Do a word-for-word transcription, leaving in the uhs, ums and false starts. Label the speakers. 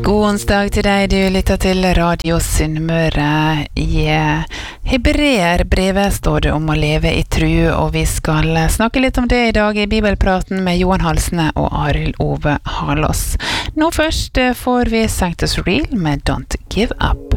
Speaker 1: God onsdag til deg, du lytter til Radio Sunnmøre. I Hebreer brevet står det om å leve i tru, og vi skal snakke litt om det i dag i Bibelpraten med Johan Halsne og Arild Ove Halås. Nå først får vi Sanctus Real med Don't Give Up.